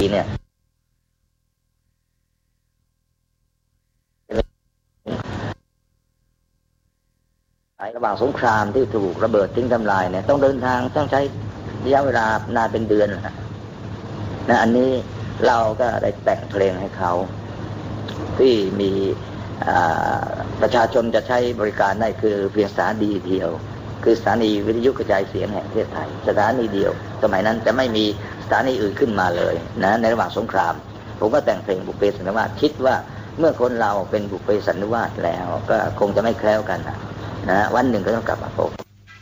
เนี่ยระหว่างสงครามที่ถูกระเบิดทิ้งทำลายเนี่ยต้องเดินทางต้องใช้ระยะเวลานานเป็นเดือนนะอันนี้เราก็ได้แต่งเพลงให้เขาที่มีประชาชนจะใช้บริการได้คือเพียงสถานีเดียวคือสถานีวิทยุกระจายเสียงแห่งประเทศไทยสถานีเดียวสมัยนั้นจะไม่มีสถานีอื่นขึ้นมาเลยนะในระหว่างสงครามผมก็แต่งเพลงบุพเพสันนิวาสคิดว่าเมื่อคนเราเป็นบุพเพสันนิวาสแล้วก็คงจะไม่แคล้วกันนะวันหนึ่งก็ต้องกลับมาพบ